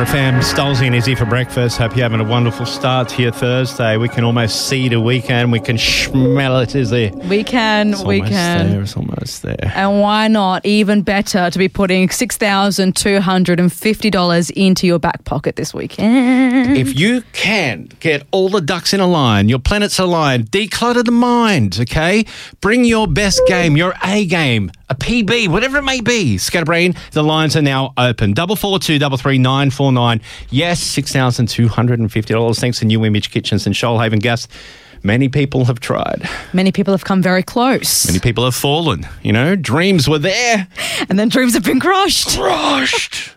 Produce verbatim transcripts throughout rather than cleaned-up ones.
F M, Stolzy and Izzy for breakfast. Hope you're having a wonderful start to your Thursday. We can almost see the weekend. We can smell it, Izzy. We can, it's we almost can. There, it's almost there. And why not? Even better to be putting six thousand two hundred fifty dollars into your back pocket this weekend. If you can get all the ducks in a line, your planets aligned, declutter the mind, okay? Bring your best game, your A game, a P B, whatever it may be. Scatterbrain, the lines are now open. Double four two double three nine four nine. Yes, six thousand two hundred fifty dollars thanks to New Image Kitchens and Shoalhaven Gas. Many people have tried. Many people have come very close. Many people have fallen. You know, dreams were there. And then dreams have been crushed. Crushed.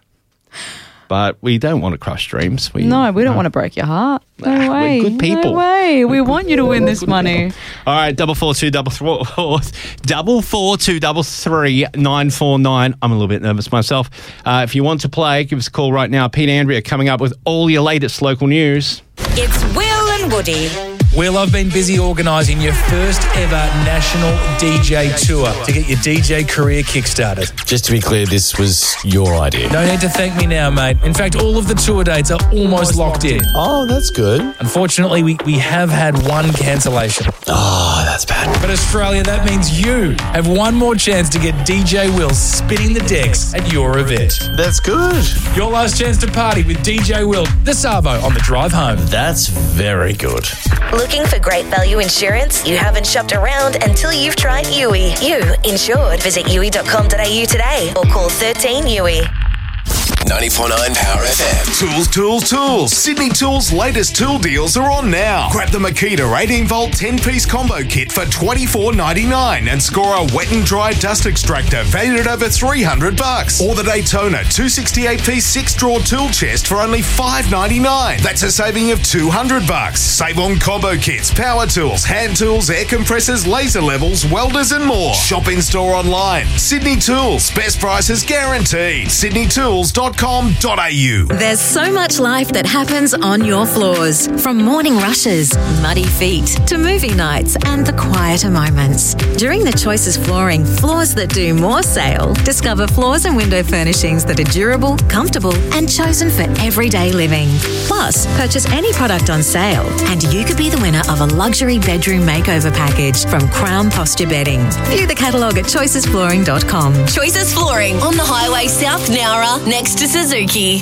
But we don't want to crush dreams. We, no, we don't uh, want to break your heart. No nah, way. We're good people. No way. We We're want good, you to win this good money. People. All right, double four two double four double four two double three nine four nine. I'm a little bit nervous myself. Uh, if you want to play, give us a call right now. Pete and Andrea coming up with all your latest local news. It's Will and Woody. Will, I've been busy organising your first ever national D J tour to get your D J career kickstarted. Just to be clear, this was your idea. No need to thank me now, mate. In fact, all of the tour dates are almost locked in. Oh, that's good. Unfortunately, we, we have had one cancellation. Oh, that's bad. But Australia, that means you have one more chance to get D J Will spinning the decks at your event. That's good. Your last chance to party with D J Will, the Savo, on the drive home. That's very good. Looking for great value insurance? You haven't shopped around until you've tried U I. You insured. Visit U I dot com dot a u today or call thirteen U I. ninety-four point nine Power F M. Tools, tools, tools. Sydney Tools' latest tool deals are on now. Grab the Makita eighteen volt ten piece combo kit for twenty-four ninety-nine and score a wet and dry dust extractor valued at over three hundred bucks. Or the Daytona two sixty-eight piece six drawer tool chest for only five ninety-nine. That's a saving of two hundred bucks. Save on combo kits, power tools, hand tools, air compressors, laser levels, welders and more. Shop in store online. Sydney Tools. Best prices guaranteed. sydney tools dot com dot a u. There's so much life that happens on your floors. From morning rushes, muddy feet, to movie nights and the quieter moments. During the Choices Flooring Floors That Do More sale, discover floors and window furnishings that are durable, comfortable and chosen for everyday living. Plus, purchase any product on sale and you could be the winner of a luxury bedroom makeover package from Crown Posture Bedding. View the catalogue at choices flooring dot com. Choices Flooring on the highway South Nowra next to Suzuki.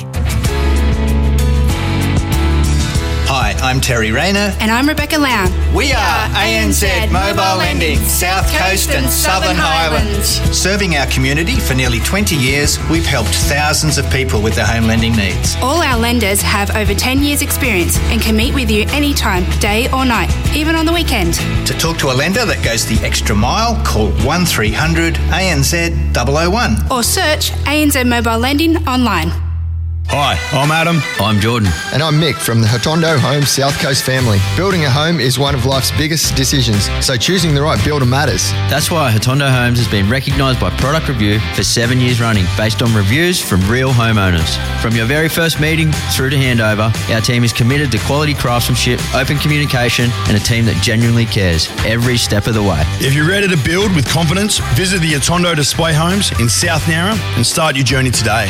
Hi, I'm Terry Rayner. And I'm Rebecca Lown. We are A N Z Mobile Lending, South Coast and Southern Highlands. Serving our community for nearly twenty years, we've helped thousands of people with their home lending needs. All our lenders have over ten years experience and can meet with you anytime, day or night, even on the weekend. To talk to a lender that goes the extra mile, call one three hundred A N Z double oh one. Or search A N Z Mobile Lending online. Hi, I'm Adam. I'm Jordan. And I'm Mick from the Hotondo Homes South Coast family. Building a home is one of life's biggest decisions, so choosing the right builder matters. That's why Hotondo Homes has been recognised by Product Review for seven years running, based on reviews from real homeowners. From your very first meeting through to handover, our team is committed to quality craftsmanship, open communication, and a team that genuinely cares every step of the way. If you're ready to build with confidence, visit the Hotondo Display Homes in South Nowra and start your journey today.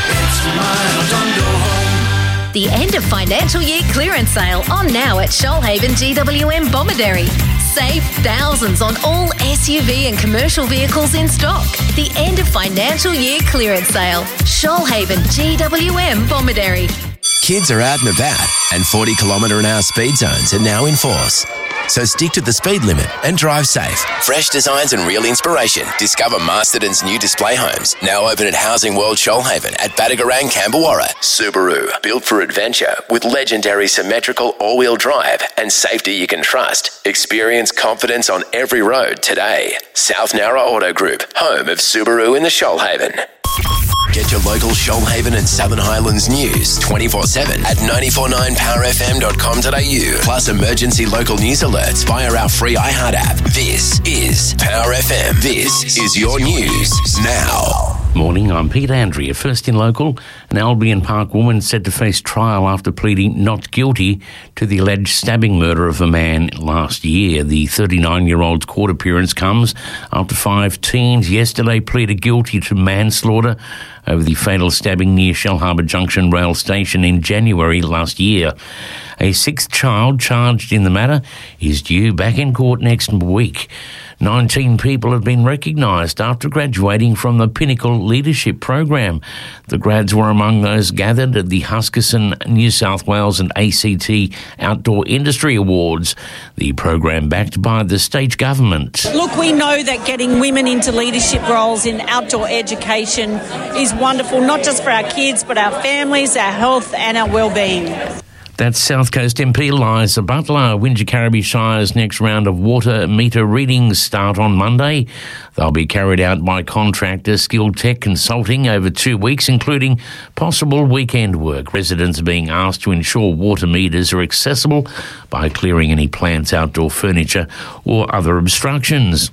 The end of financial year clearance sale on now at Shoalhaven G W M Bomaderry. Save thousands on all S U V and commercial vehicles in stock. The end of financial year clearance sale. Shoalhaven G W M Bomaderry. Kids are out and about, and forty kilometre an hour speed zones are now in force. So stick to the speed limit and drive safe. Fresh designs and real inspiration. Discover Masterton's new display homes. Now open at Housing World Shoalhaven at Badagarang, Camberwarra. Subaru, built for adventure with legendary symmetrical all-wheel drive and safety you can trust. Experience confidence on every road today. South Nowra Auto Group, home of Subaru in the Shoalhaven. Get your local Shoalhaven and Southern Highlands news twenty-four seven at nine four nine power f m dot com dot a u. Plus emergency local news alerts via our free iHeart app. This is Power F M. This is your news now. Morning, I'm Pete Andrea. First in local, an Albion Park woman set to face trial after pleading not guilty to the alleged stabbing murder of a man last year. The thirty-nine-year-old's court appearance comes after five teens yesterday pleaded guilty to manslaughter over the fatal stabbing near Shellharbour Junction rail station in January last year. A sixth child charged in the matter is due back in court next week. nineteen people have been recognised after graduating from the Pinnacle Leadership Program. The grads were among those gathered at the Huskisson, New South Wales and A C T Outdoor Industry Awards, the program backed by the state government. Look, we know that getting women into leadership roles in outdoor education is wonderful, not just for our kids, but our families, our health and our well-being. That's South Coast M P Liza Butler. Wingecarribee Shire's next round of water meter readings start on Monday. They'll be carried out by contractor Skilled Tech Consulting over two weeks, including possible weekend work. Residents are being asked to ensure water meters are accessible by clearing any plants, outdoor furniture or other obstructions.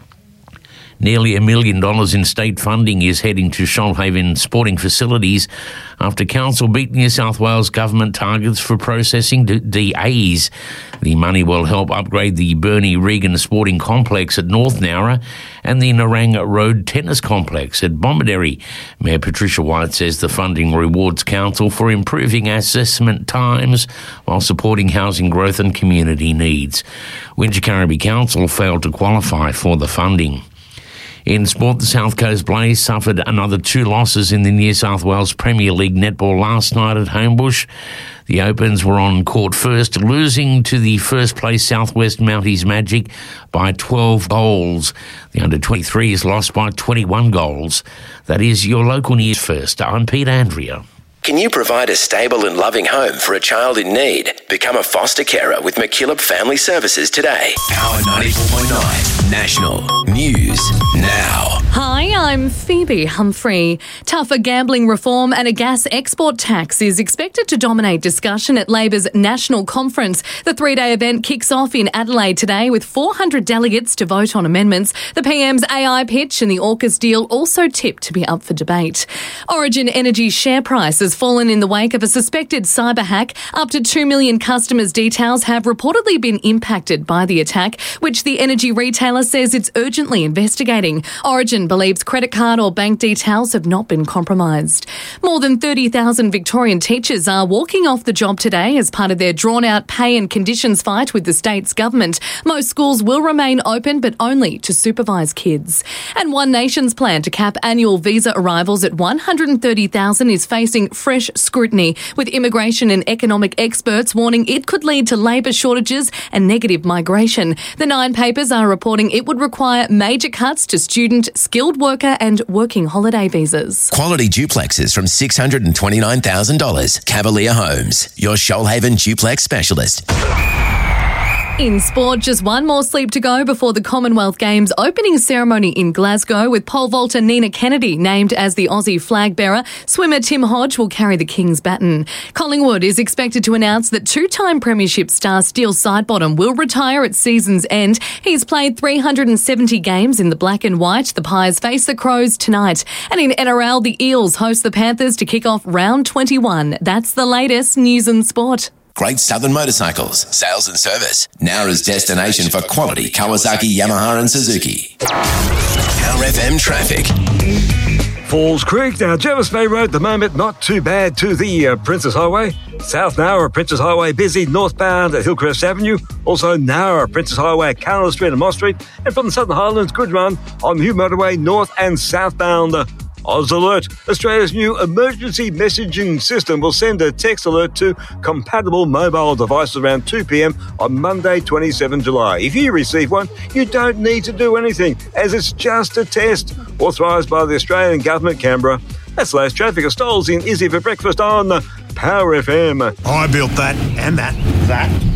Nearly a million dollars in state funding is heading to Shoalhaven sporting facilities after council beat New South Wales government targets for processing D As. The money will help upgrade the Bernie Regan Sporting Complex at North Nowra and the Narang Road Tennis Complex at Bomaderry. Mayor Patricia White says the funding rewards council for improving assessment times while supporting housing growth and community needs. Wingecarribee Council failed to qualify for the funding. In sport, the South Coast Blaze suffered another two losses in the New South Wales Premier League netball last night at Homebush. The Opens were on court first, losing to the first-place Southwest Mounties Magic by twelve goals. The under twenty-threes lost by twenty-one goals. That is your local news first. I'm Pete Andrea. Can you provide a stable and loving home for a child in need? Become a foster carer with McKillop Family Services today. Power ninety-four point nine National News Now. Hi, I'm Phoebe Humphrey. Tougher gambling reform and a gas export tax is expected to dominate discussion at Labor's national conference. The three-day event kicks off in Adelaide today with four hundred delegates to vote on amendments. The P M's A I pitch and the AUKUS deal also tipped to be up for debate. Origin Energy's share price has fallen in the wake of a suspected cyber hack. Up to two million customers' details have reportedly been impacted by the attack, which the energy retailer says it's urgently investigating. Origin believes credit card or bank details have not been compromised. More than thirty thousand Victorian teachers are walking off the job today as part of their drawn-out pay and conditions fight with the state's government. Most schools will remain open, but only to supervise kids. And One Nation's plan to cap annual visa arrivals at one hundred thirty thousand is facing fresh scrutiny, with immigration and economic experts warning it could lead to labour shortages and negative migration. The Nine papers are reporting it would require major cuts to student, skilled worker and working holiday visas. Quality duplexes from six hundred twenty-nine thousand dollars. Cavalier Homes, your Shoalhaven duplex specialist. In sport, just one more sleep to go before the Commonwealth Games opening ceremony in Glasgow, with pole vaulter Nina Kennedy named as the Aussie flag bearer. Swimmer Tim Hodge will carry the King's baton. Collingwood is expected to announce that two-time premiership star Steele Sidebottom will retire at season's end. He's played three hundred seventy games in the black and white. The Pies face the Crows tonight. And in N R L, the Eels host the Panthers to kick off round twenty-one. That's the latest news and sport. Great Southern Motorcycles, sales and service. Nowra's destination for quality Kawasaki, Yamaha and Suzuki. Power F M traffic. Falls Creek, now Jervis Bay Road, at the moment not too bad to the uh, Princess Highway. South Nowra, Princess Highway busy, northbound at Hillcrest Avenue. Also Nowra, Princess Highway, Canada Street and Moss Street. And from the Southern Highlands, good run on the Hugh Motorway, north and southbound. Uh, Oz Alert, Australia's new emergency messaging system, will send a text alert to compatible mobile devices around two p.m. on Monday, the twenty-seventh of July. If you receive one, you don't need to do anything, as it's just a test. Authorised by the Australian Government, Canberra. That's last traffic. A Stoles in Izzy for breakfast on Power F M. I built that and that. That.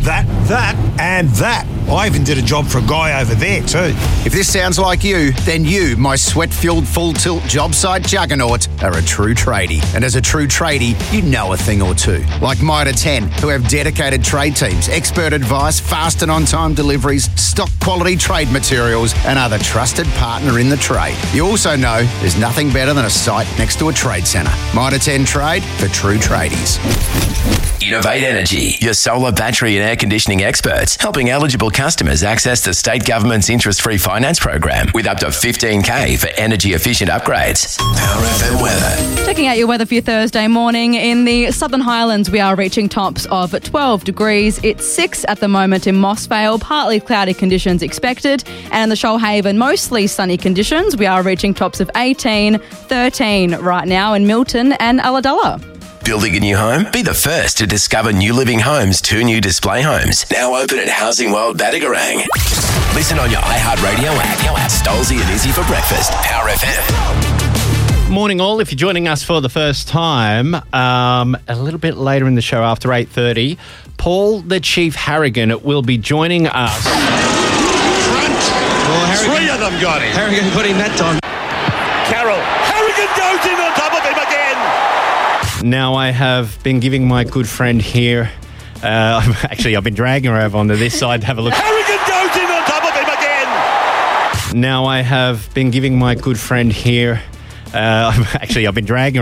that, that, and that. I even did a job for a guy over there too. If this sounds like you, then you, my sweat-filled full-tilt job site juggernaut, are a true tradie. And as a true tradie, you know a thing or two. Like Mitre ten, who have dedicated trade teams, expert advice, fast and on-time deliveries, stock quality trade materials, and are the trusted partner in the trade. You also know there's nothing better than a site next to a trade centre. Mitre ten Trade for true tradies. Innovate Energy, your solar, battery and air conditioning experts, helping eligible customers access the state government's interest-free finance program with up to fifteen K for energy-efficient upgrades. Power F M weather. Checking out your weather for your Thursday morning. In the Southern Highlands, we are reaching tops of twelve degrees. It's six at the moment in Moss Vale. Partly cloudy conditions expected. And in the Shoalhaven, mostly sunny conditions. We are reaching tops of eighteen, thirteen right now in Milton and Ulladulla. Building a new home? Be the first to discover New Living Homes' two new display homes. Now open at Housing World Badagarang. Listen on your iHeartRadio app. Stolzy and Izzy for breakfast. Power F M. Morning all. If you're joining us for the first time, um, a little bit later in the show after eight thirty, Paul the Chief Harrigan will be joining us. Well, Harrigan, three of them got him. Harrigan got him that time. Carroll. Harrigan goes in on top of him again. Now I have been giving my good friend here, uh, actually I've been dragging her over onto this side to have a look. Harrigan goes in on top of him again. Now I have been giving my good friend here, uh, actually I've been dragging her